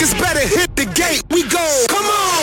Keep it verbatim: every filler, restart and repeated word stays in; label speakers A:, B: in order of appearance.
A: niggas better hit the gate. We go. Come on.